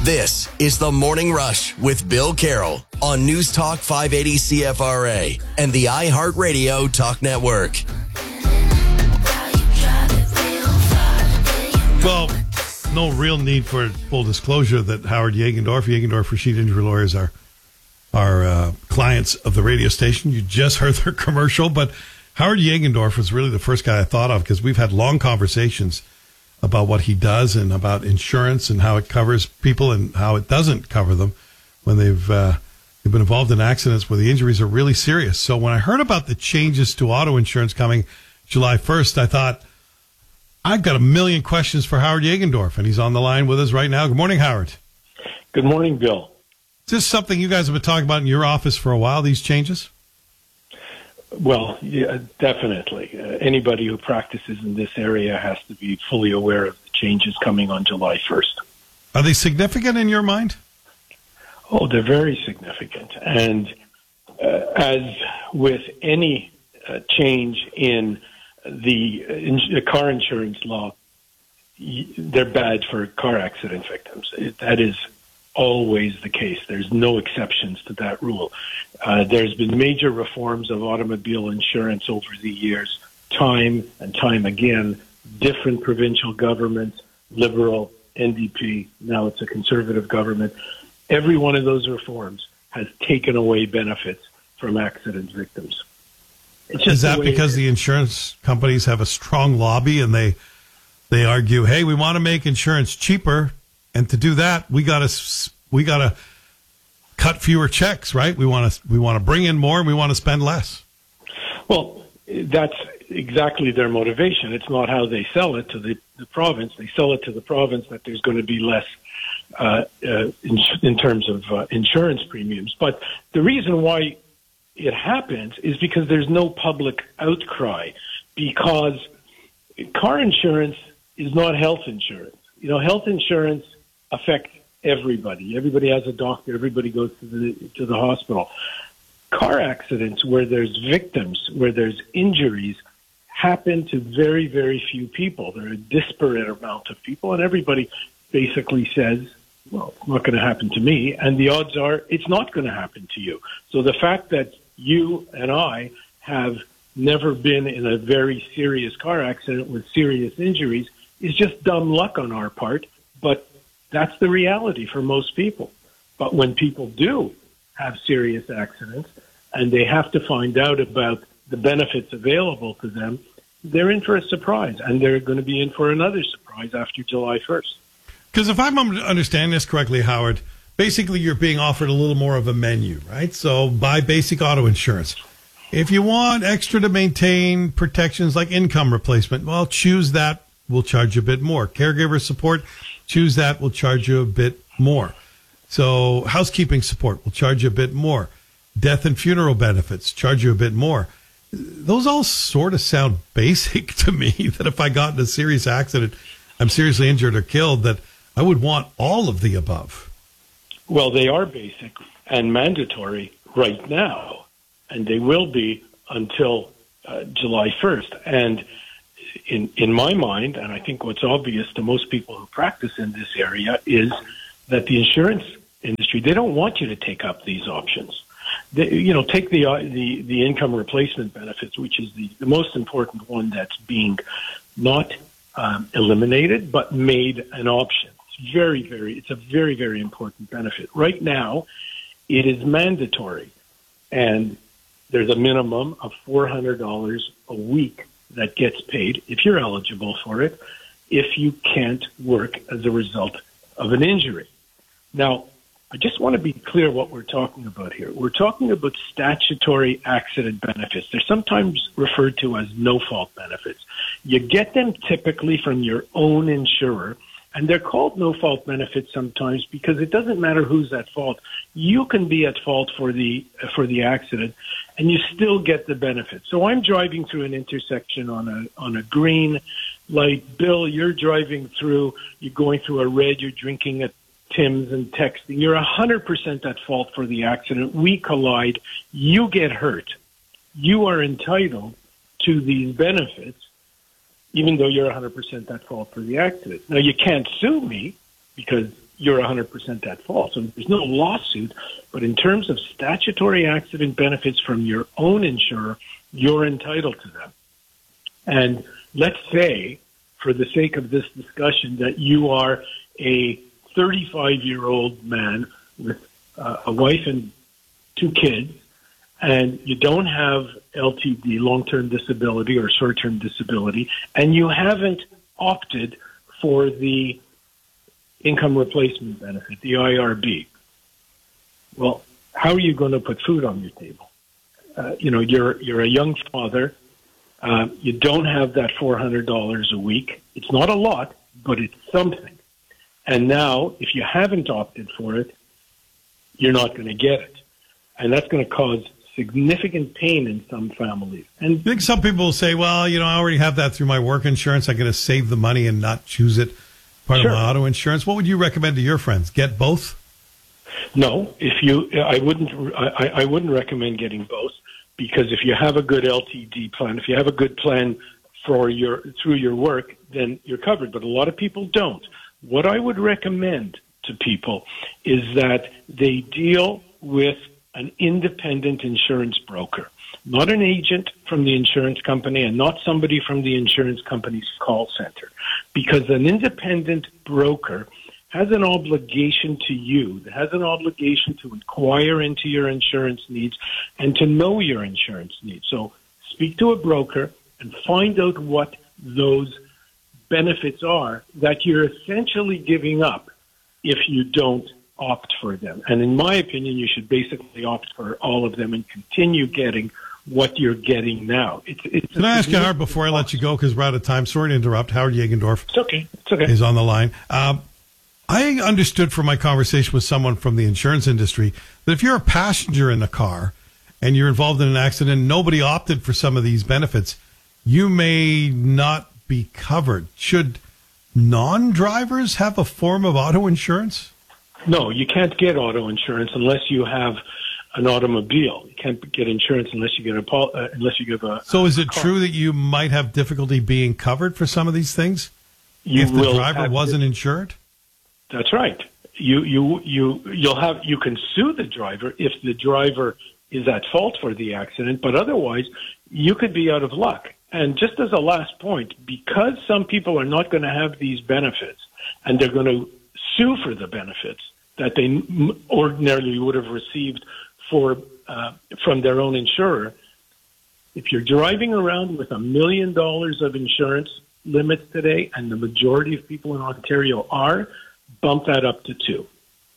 This is The Morning Rush with Bill Carroll on News Talk 580 CFRA and the iHeartRadio Talk Network. Well, no real need for full disclosure that Howard Yeagendorf Rashid Injury Lawyers are clients of the radio station. You just heard their commercial, but Howard Yeagendorf was really the first guy I thought of because we've had long conversations about what he does and about insurance and how it covers people and how it doesn't cover them when they've been involved in accidents where the injuries are really serious. So when I heard about the changes to auto insurance coming July 1st, I thought, I've got a million questions for Howard Yeagendorf, and he's on the line with us right now. Good morning, Howard. Good morning, Bill. Is this something you guys have been talking about in your office for a while, these changes? Well, yeah, definitely. Anybody who practices in this area has to be fully aware of the changes coming on July 1st. Are they significant in your mind? Oh, they're very significant. And as with any change in the car insurance law, they're bad for car accident victims. That is always the case. There's no exceptions to that rule. There's been major reforms of automobile insurance over the years, time and time again. Different provincial governments, Liberal, NDP, now it's a Conservative government. Every one of those reforms has taken away benefits from accident victims. Is that because the insurance companies have a strong lobby and they argue, hey, we want to make insurance cheaper, and to do that, we got to cut fewer checks, right? We want to bring in more and we want to spend less. Well, that's exactly their motivation. It's not how they sell it to the province. They sell it to the province that there's going to be less in terms of insurance premiums. But the reason why it happens is because there's no public outcry, because car insurance is not health insurance. You know, health insurance affects everybody. Everybody has a doctor. Everybody goes to the hospital. Car accidents where there's victims, where there's injuries, happen to very, very few people. They're a disparate amount of people, and everybody basically says, well, it's not going to happen to me, and the odds are it's not going to happen to you. So the fact that you and I have never been in a very serious car accident with serious injuries is just dumb luck on our part, but that's the reality for most people. But when people do have serious accidents and they have to find out about the benefits available to them, they're in for a surprise, and they're going to be in for another surprise after July 1st. Because if I'm understanding this correctly, Howard, basically you're being offered a little more of a menu, right? So buy basic auto insurance. If you want extra to maintain protections like income replacement, well, choose that. We'll charge you a bit more. Caregiver support, choose that. We'll charge you a bit more. So housekeeping support, we'll charge you a bit more. Death and funeral benefits, charge you a bit more. Those all sort of sound basic to me, that if I got in a serious accident, I'm seriously injured or killed, that I would want all of the above. Well, they are basic and mandatory right now, and they will be until July 1st. And in my mind, and I think what's obvious to most people who practice in this area, is that the insurance industry, they don't want you to take up these options. Take the income replacement benefits, which is the most important one that's being not eliminated, but made an option. It's a very, very important benefit. Right now, it is mandatory, and there's a minimum of $400 a week that gets paid, if you're eligible for it, if you can't work as a result of an injury. Now, I just want to be clear what we're talking about here. We're talking about statutory accident benefits. They're sometimes referred to as no-fault benefits. You get them typically from your own insurer, and they're called no-fault benefits sometimes because it doesn't matter who's at fault. You can be at fault for the accident, and you still get the benefit. So I'm driving through an intersection on a green light. Bill, you're driving through, you're going through a red, you're drinking at Tim's and texting. You're 100% at fault for the accident. We collide. You get hurt. You are entitled to these benefits, even though you're 100% at fault for the accident. Now, you can't sue me because you're 100% at fault. So there's no lawsuit, but in terms of statutory accident benefits from your own insurer, you're entitled to them. And let's say, for the sake of this discussion, that you are a 35-year-old man with a wife and 2 kids, and you don't have LTD, long-term disability or short-term disability, and you haven't opted for the income replacement benefit, the IRB. Well, how are you going to put food on your table? You're a young father. You don't have that $400 a week. It's not a lot, but it's something. And now, if you haven't opted for it, you're not going to get it. And that's going to cause significant pain in some families. And I think some people will say, well, I already have that through my work insurance. I'm going to save the money and not choose it part of my auto insurance. What would you recommend to your friends? Get both? No, I wouldn't recommend getting both, because if you have a good LTD plan, if you have a good plan through your work, then you're covered. But a lot of people don't. What I would recommend to people is that they deal with an independent insurance broker, not an agent from the insurance company and not somebody from the insurance company's call center, because an independent broker has an obligation to you, has an obligation to inquire into your insurance needs and to know your insurance needs. So speak to a broker and find out what those benefits are that you're essentially giving up if you don't opt for them. And in my opinion, you should basically opt for all of them and continue getting what you're getting now. Can I ask you, Howard, before I let you go, because we're out of time? Sorry to interrupt. Howard Yeagendorf It's okay. is on the line. I understood from my conversation with someone from the insurance industry that if you're a passenger in the car and you're involved in an accident, nobody opted for some of these benefits, you may not be covered. Should non-drivers have a form of auto insurance? No, you can't get auto insurance unless you have an automobile. You can't get insurance unless you get a. So, is it true that you might have difficulty being covered for some of these things if the driver wasn't insured? That's right. You can sue the driver if the driver is at fault for the accident, but otherwise you could be out of luck. And just as a last point, because some people are not going to have these benefits and they're going to sue for the benefits that they ordinarily would have received from their own insurer, if you're driving around with $1 million of insurance limits today, and the majority of people in Ontario are, bump that up to 2.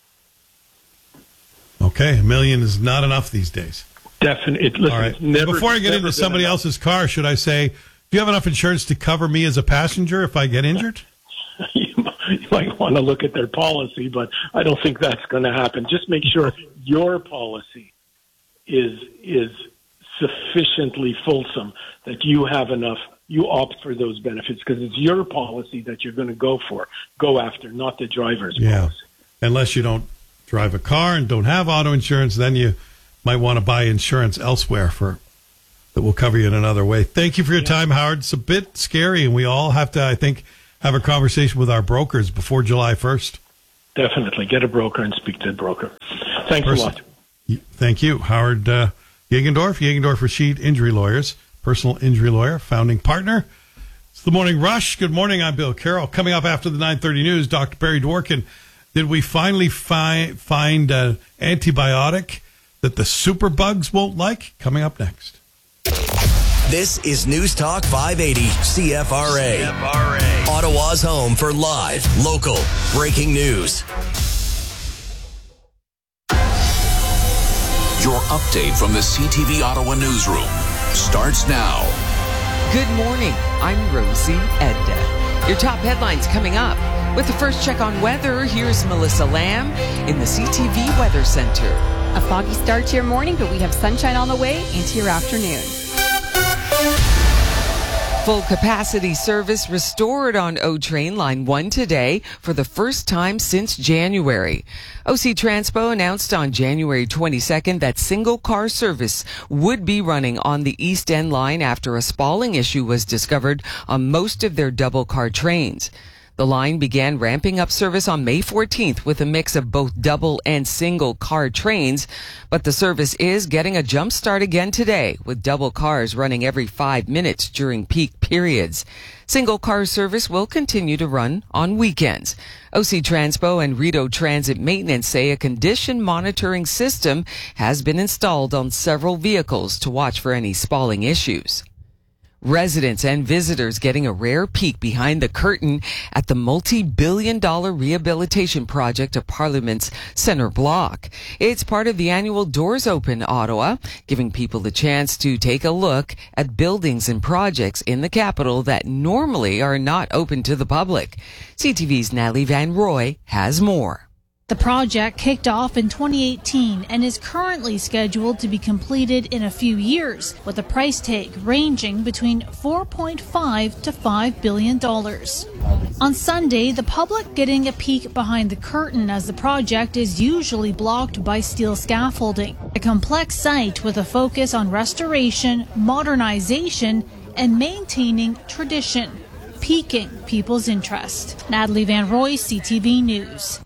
Okay, $1 million is not enough these days. Definitely. All right. Before I get into somebody else's car, should I say, do you have enough insurance to cover me as a passenger if I get injured? You might want to look at their policy, but I don't think that's going to happen. Just make sure your policy is sufficiently fulsome, that you have enough, you opt for those benefits, because it's your policy that you're going to go after, not the driver's policy. Unless you don't drive a car and don't have auto insurance, then you might want to buy insurance elsewhere that will cover you in another way. Thank you for your time, Howard. It's a bit scary, and we all have to, I think, have a conversation with our brokers before July 1st. Definitely. Get a broker and speak to a broker. Thanks a lot. Thank you. Howard Yeagendorf Rashid Injury Lawyers, personal injury lawyer, founding partner. It's the Morning Rush. Good morning. I'm Bill Carroll. Coming up after the 9:30 news, Dr. Barry Dworkin. Did we finally find an antibiotic that the superbugs won't like? Coming up next. This is News Talk 580 CFRA. Ottawa's home for live, local, breaking news. Your update from the CTV Ottawa newsroom starts now. Good morning. I'm Rosie Edda. Your top headlines coming up. With the first check on weather, here's Melissa Lamb in the CTV Weather Center. A foggy start to your morning, but we have sunshine on the way into your afternoon. Full capacity service restored on O Train Line 1 today for the first time since January. OC Transpo announced on January 22nd that single car service would be running on the East End line after a spalling issue was discovered on most of their double car trains. The line began ramping up service on May 14th with a mix of both double and single car trains, but the service is getting a jump start again today with double cars running every 5 minutes during peak periods. Single car service will continue to run on weekends. OC Transpo and Rideau Transit Maintenance say a condition monitoring system has been installed on several vehicles to watch for any spalling issues. Residents and visitors getting a rare peek behind the curtain at the multi-billion-dollar rehabilitation project of Parliament's Centre Block. It's part of the annual Doors Open Ottawa, giving people the chance to take a look at buildings and projects in the capital that normally are not open to the public. CTV's Natalie Van Roy has more. The project kicked off in 2018 and is currently scheduled to be completed in a few years, with a price tag ranging between $4.5 to $5 billion. On Sunday, the public getting a peek behind the curtain as the project is usually blocked by steel scaffolding. A complex site with a focus on restoration, modernization, and maintaining tradition, piquing people's interest. Natalie Van Roy, CTV News.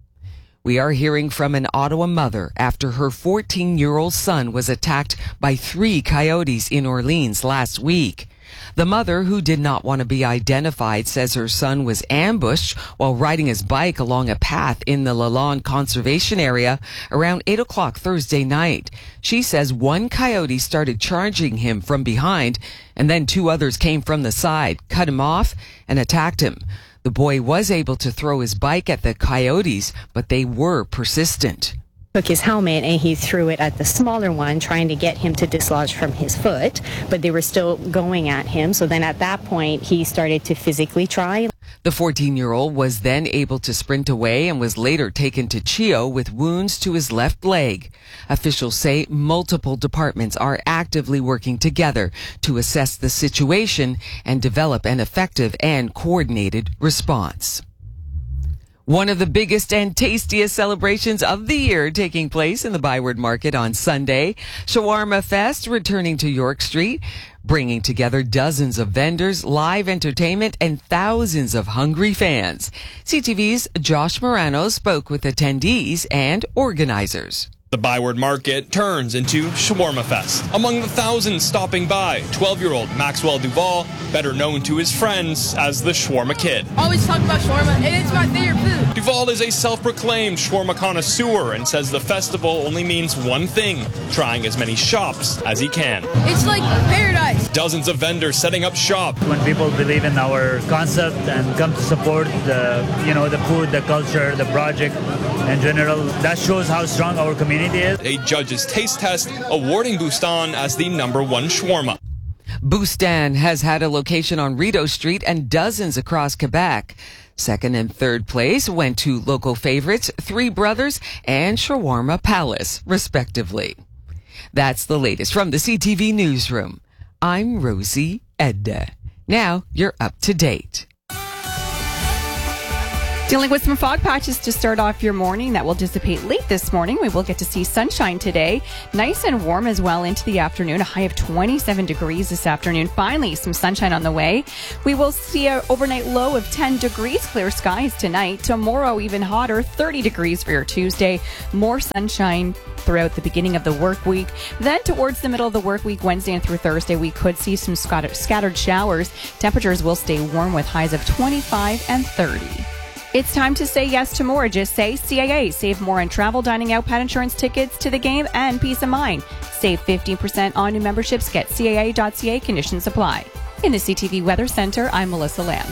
We are hearing from an Ottawa mother after her 14-year-old son was attacked by 3 coyotes in Orleans last week. The mother, who did not want to be identified, says her son was ambushed while riding his bike along a path in the Lalonde Conservation Area around 8 o'clock Thursday night. She says one coyote started charging him from behind, and then 2 others came from the side, cut him off, and attacked him. The boy was able to throw his bike at the coyotes, but they were persistent. Took his helmet and he threw it at the smaller one, trying to get him to dislodge from his foot, but they were still going at him. So then at that point, he started to physically try. The 14-year-old was then able to sprint away and was later taken to CHEO with wounds to his left leg. Officials say multiple departments are actively working together to assess the situation and develop an effective and coordinated response. One of the biggest and tastiest celebrations of the year taking place in the Byward Market on Sunday. Shawarma Fest returning to York Street, bringing together dozens of vendors, live entertainment, and thousands of hungry fans. CTV's Josh Morano spoke with attendees and organizers. The Byward Market turns into Shawarma Fest. Among the thousands stopping by, 12-year-old Maxwell Duval, better known to his friends as the Shawarma Kid. Always talk about shawarma, and it's my favorite food. Duval is a self-proclaimed shawarma connoisseur and says the festival only means one thing: trying as many shops as he can. It's like paradise. Dozens of vendors setting up shop. When people believe in our concept and come to support the food, the culture, the project in general, that shows how strong our community is. A judge's taste test awarding Bustan as the #1 shawarma. Bustan has had a location on Rideau Street and dozens across Quebec. Second and third place went to local favorites, Three Brothers and Shawarma Palace, respectively. That's the latest from the CTV Newsroom. I'm Rosie Edda. Now you're up to date. Dealing with some fog patches to start off your morning that will dissipate late this morning. We will get to see sunshine today. Nice and warm as well into the afternoon. A high of 27 degrees this afternoon. Finally, some sunshine on the way. We will see an overnight low of 10 degrees. Clear skies tonight. Tomorrow, even hotter, 30 degrees for your Tuesday. More sunshine throughout the beginning of the work week. Then towards the middle of the work week, Wednesday and through Thursday, we could see some scattered showers. Temperatures will stay warm with highs of 25 and 30. It's time to say yes to more. Just say CAA. Save more on travel, dining out, pet insurance, tickets to the game, and peace of mind. Save 15% on new memberships. Get CAA.ca. Conditions apply. In the CTV Weather Center, I'm Melissa Lamb.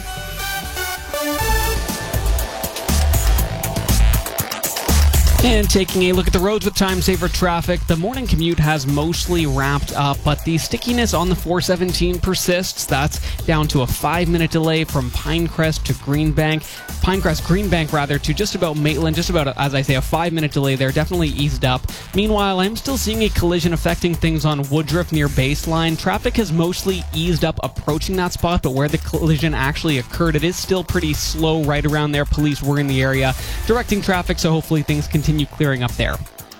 And taking a look at the roads with time saver traffic, the morning commute has mostly wrapped up, but the stickiness on the 417 persists. That's down to a 5-minute delay from Pinecrest to Greenbank. Greenbank to just about Maitland, just about, as I say, a 5-minute delay there, definitely eased up. Meanwhile, I'm still seeing a collision affecting things on Woodruff near Baseline. Traffic has mostly eased up approaching that spot, but where the collision actually occurred, it is still pretty slow right around there. Police were in the area directing traffic, so hopefully things continue clearing up there.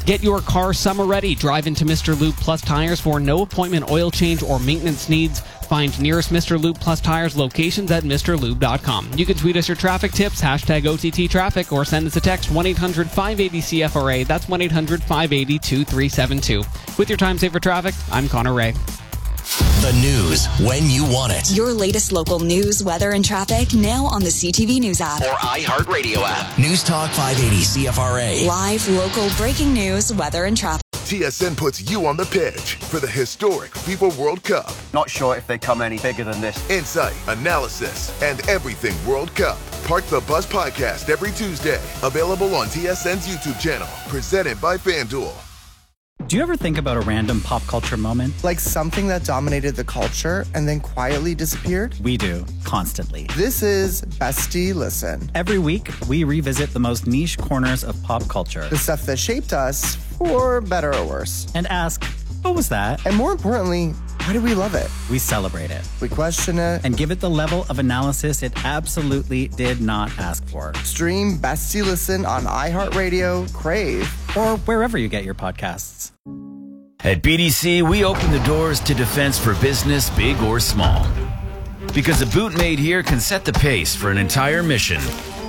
Get your car summer ready. Drive into Mr. Lube Plus Tires for no appointment oil change or maintenance needs. Find nearest Mr. Lube Plus Tires locations at MrLube.com. You can tweet us your traffic tips, hashtag OTT Traffic, or send us a text 1-800-580-CFRA. That's 1-800-580-2372. With your Time Saver Traffic, I'm Connor Ray. The news when you want it. Your latest local news, weather, and traffic now on the CTV News app. Or iHeartRadio app. News Talk 580 CFRA. Live, local, breaking news, weather, and traffic. TSN puts you on the pitch for the historic FIFA World Cup. Not sure if they come any bigger than this. Insight, analysis, and everything World Cup. Park the Bus podcast every Tuesday. Available on TSN's YouTube channel. Presented by FanDuel. Do you ever think about a random pop culture moment? Like something that dominated the culture and then quietly disappeared? We do, constantly. This is Bestie Listen. Every week, we revisit the most niche corners of pop culture. The stuff that shaped us, for better or worse. And ask, what was that? And more importantly, why do we love it? We celebrate it. We question it. And give it the level of analysis it absolutely did not ask for. Stream Bestie Listen on iHeartRadio, Crave, or wherever you get your podcasts. At BDC, we open the doors to defense for business, big or small. Because a boot made here can set the pace for an entire mission.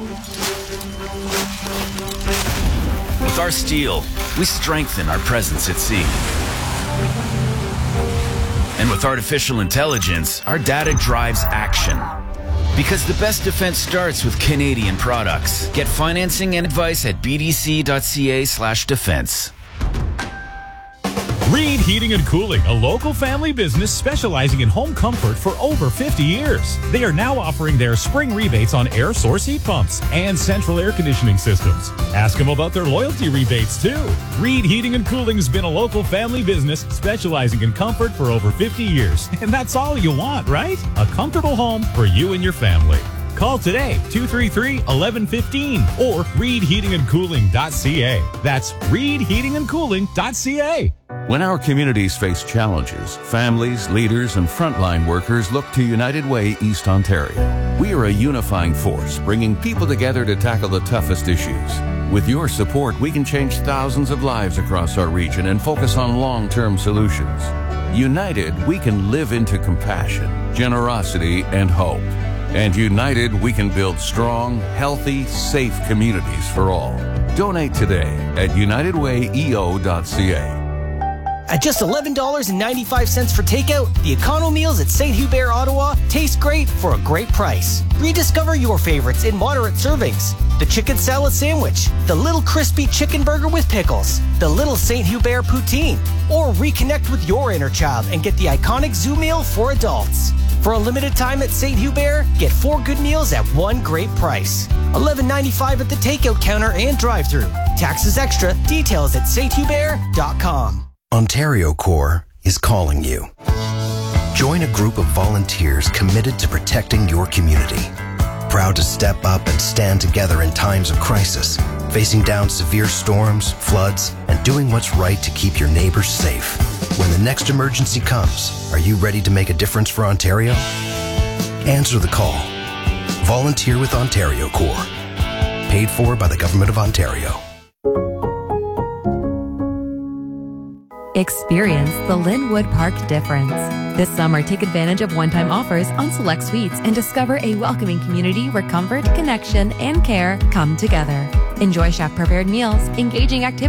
With our steel, we strengthen our presence at sea. And with artificial intelligence, our data drives action. Because the best defense starts with Canadian products. Get financing and advice at bdc.ca/defense. Reed Heating and Cooling, a local family business specializing in home comfort for over 50 years. They are now offering their spring rebates on air source heat pumps and central air conditioning systems. Ask them about their loyalty rebates, too. Reed Heating and Cooling's been a local family business specializing in comfort for over 50 years. And that's all you want, right? A comfortable home for you and your family. Call today, 233-1115 or reedheatingandcooling.ca. That's reedheatingandcooling.ca. When our communities face challenges, families, leaders, and frontline workers look to United Way East Ontario. We are a unifying force, bringing people together to tackle the toughest issues. With your support, we can change thousands of lives across our region and focus on long-term solutions. United, we can live into compassion, generosity, and hope. And united, we can build strong, healthy, safe communities for all. Donate today at unitedwayeo.ca. At just $11.95 for takeout, the Econo Meals at St. Hubert, Ottawa taste great for a great price. Rediscover your favorites in moderate servings. The chicken salad sandwich, the little crispy chicken burger with pickles, the little St. Hubert poutine, or reconnect with your inner child and get the iconic zoo meal for adults. For a limited time at St. Hubert, get 4 good meals at one great price. $11.95 at the takeout counter and drive-thru. Taxes extra. Details at sthubert.com. Ontario Corps is calling you. Join a group of volunteers committed to protecting your community. Proud to step up and stand together in times of crisis, facing down severe storms, floods, and doing what's right to keep your neighbors safe. When the next emergency comes, are you ready to make a difference for Ontario? Answer the call. Volunteer with Ontario Corps. Paid for by the Government of Ontario. Experience the Linwood Park difference. This summer, take advantage of one-time offers on select suites and discover a welcoming community where comfort, connection, and care come together. Enjoy chef-prepared meals, engaging activities,